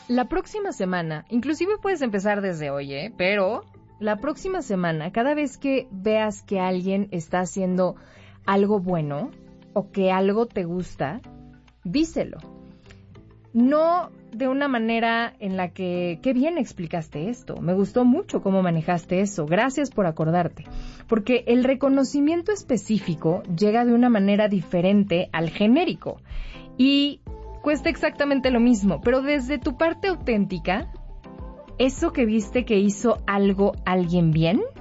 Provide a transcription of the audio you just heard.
la próxima semana, inclusive puedes empezar desde hoy, pero la próxima semana, cada vez que veas que alguien está haciendo algo bueno o que algo te gusta, díselo. No de una manera en la que, qué bien explicaste esto, me gustó mucho cómo manejaste eso, gracias por acordarte. Porque el reconocimiento específico llega de una manera diferente al genérico y cuesta exactamente lo mismo, pero desde tu parte auténtica, eso que viste que hizo algo alguien bien,